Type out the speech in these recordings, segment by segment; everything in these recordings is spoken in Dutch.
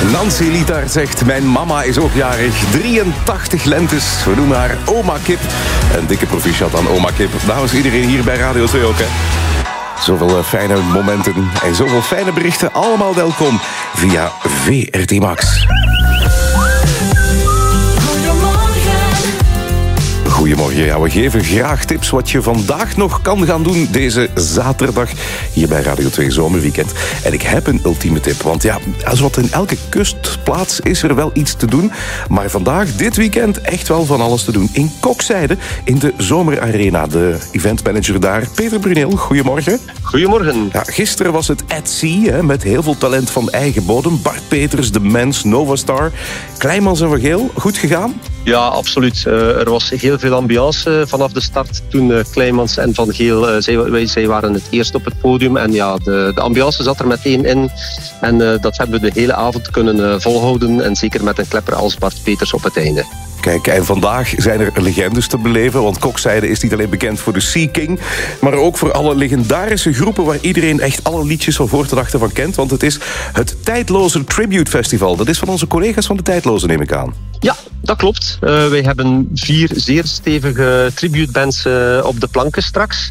Nancy Lietaert zegt, mijn mama is ook jarig. 83 lentes. We noemen haar Oma Kip. Een dikke proficiat aan Oma Kip. Namens iedereen hier bij Radio 2 ook, hè. Zoveel fijne momenten en zoveel fijne berichten. Allemaal welkom via VRT Max. Goedemorgen, ja, we geven graag tips wat je vandaag nog kan gaan doen deze zaterdag hier bij Radio 2 Zomerweekend. En ik heb een ultieme tip, want ja, zoals in elke kustplaats is er wel iets te doen. Maar vandaag, dit weekend, echt wel van alles te doen. In Kokzijde, in de Zomerarena. De eventmanager daar, Peter Bruneel, goedemorgen. Goedemorgen. Ja, gisteren was het at Sea, met heel veel talent van eigen bodem. Bart Peters, De Mens, Novastar, Kleimans en Van Geel. Goed gegaan? Ja, absoluut. Er was heel veel ambiance vanaf de start toen Kleimans en Van Geel, zij waren het eerst op het podium. En ja, de ambiance zat er meteen in. En dat hebben we de hele avond kunnen volhouden. En zeker met een klepper als Bart Peters op het einde. Kijk, en vandaag zijn er legendes te beleven, want Kokzijde is niet alleen bekend voor de Sea King, maar ook voor alle legendarische groepen waar iedereen echt alle liedjes van voor tot achter van kent, want het is het Tijdloze Tribute Festival. Dat is van onze collega's van de Tijdloze, neem ik aan. Ja, dat klopt. Wij hebben 4 zeer stevige tributebands op de planken straks.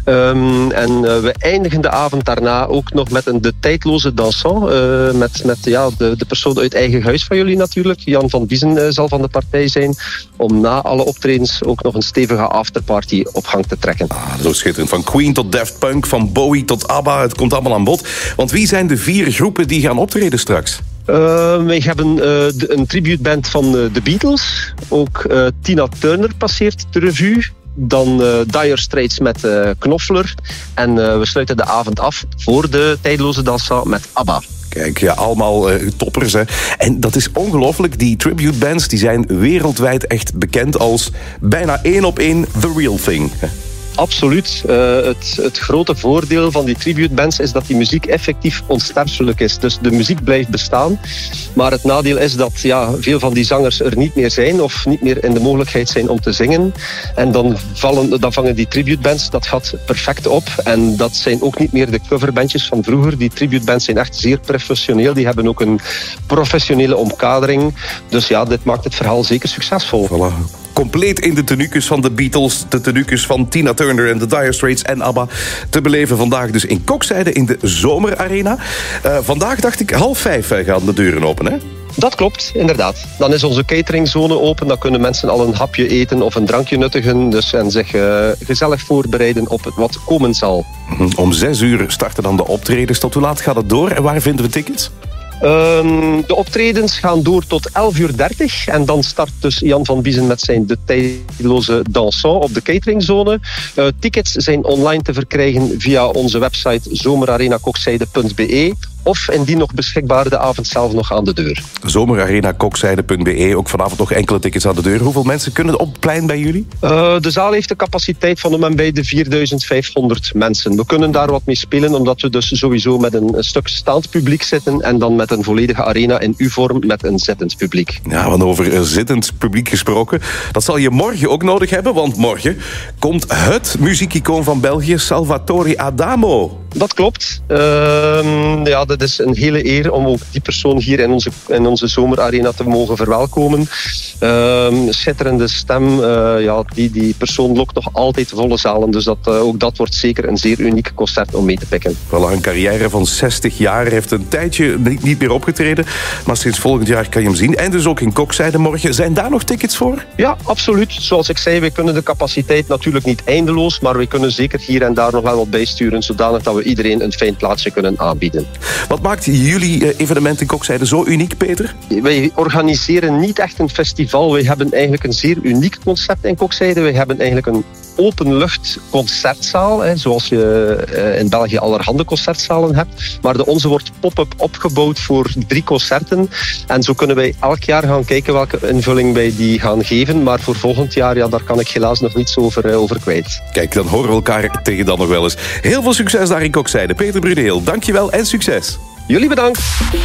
En we eindigen de avond daarna ook nog met de Tijdloze Dansant. Met de persoon uit eigen huis van jullie natuurlijk. Jan van Biezen zal van de partij zijn. Om na alle optredens ook nog een stevige afterparty op gang te trekken. Zo schitterend. Van Queen tot Daft Punk, van Bowie tot ABBA. Het komt allemaal aan bod. Want wie zijn de 4 groepen die gaan optreden straks? Wij hebben een tributeband van de Beatles. Ook Tina Turner passeert de revue. Dan Dire Straits met Knopfler. En we sluiten de avond af voor de Tijdloze Dansant met ABBA. Kijk, ja, allemaal toppers, hè. En dat is ongelooflijk. Die tributebands die zijn wereldwijd echt bekend als bijna 1 op 1 the real thing. Absoluut. Het grote voordeel van die tributebands is dat die muziek effectief onsterfelijk is. Dus de muziek blijft bestaan. Maar het nadeel is dat veel van die zangers er niet meer zijn of niet meer in de mogelijkheid zijn om te zingen. En dan vangen die tributebands dat gat perfect op. En dat zijn ook niet meer de coverbandjes van vroeger. Die tributebands zijn echt zeer professioneel. Die hebben ook een professionele omkadering. Dus ja, dit maakt het verhaal zeker succesvol. Voilà. Compleet in de tenuques van de Beatles, de tenuques van Tina Turner en de Dire Straits en ABBA. Te beleven vandaag dus in Kokzijde in de Zomerarena. Vandaag dacht ik 4:30 gaan de deuren open, hè? Dat klopt, inderdaad. Dan is onze cateringzone open. Dan kunnen mensen al een hapje eten of een drankje nuttigen. En zich gezellig voorbereiden op wat komen zal. Om 6:00 starten dan de optredens. Tot hoe laat gaat het door en waar vinden we tickets? De optredens gaan door tot 11:30 en dan start dus Jan van Biezen met zijn De Tijdloze Dansant op de cateringzone. Tickets zijn online te verkrijgen via onze website zomerarenakokzijde.be of indien nog beschikbaar de avond zelf nog aan de deur. Zomerarenakokzijde.be, ook vanavond nog enkele tickets aan de deur. Hoeveel mensen kunnen op het plein bij jullie? De zaal heeft de capaciteit van om en bij de 4500 mensen. We kunnen daar wat mee spelen, omdat we dus sowieso met een stuk staand publiek zitten en dan met een volledige arena in U-vorm met een zittend publiek. Ja, want over zittend publiek gesproken, dat zal je morgen ook nodig hebben, want morgen komt het muziekicoon van België, Salvatore Adamo. Dat klopt. Dat is een hele eer om ook die persoon hier in onze zomerarena te mogen verwelkomen. Schitterende stem. Die persoon lokt nog altijd volle zalen. Dus ook dat wordt zeker een zeer uniek concert om mee te pikken. Wel, een carrière van 60 jaar. Heeft een tijdje niet meer opgetreden. Maar sinds volgend jaar kan je hem zien. En dus ook in Kokzijde morgen. Zijn daar nog tickets voor? Ja, absoluut. Zoals ik zei, wij kunnen de capaciteit natuurlijk niet eindeloos. Maar we kunnen zeker hier en daar nog wel wat bijsturen. Zodanig dat we iedereen een fijn plaatsje kunnen aanbieden. Wat maakt jullie evenement in Kokzijde zo uniek, Peter? Wij organiseren niet echt een festival. Wij hebben eigenlijk een zeer uniek concept in Kokzijde. Wij hebben eigenlijk een openlucht concertzaal, zoals je in België allerhande concertzalen hebt. Maar de onze wordt pop-up opgebouwd voor 3 concerten. En zo kunnen wij elk jaar gaan kijken welke invulling wij die gaan geven. Maar voor volgend jaar, daar kan ik helaas nog niets over kwijt. Kijk, dan horen we elkaar tegen dan nog wel eens. Heel veel succes daar in Kokzijde. Peter Bruneel, dankjewel en succes. Jullie bedankt.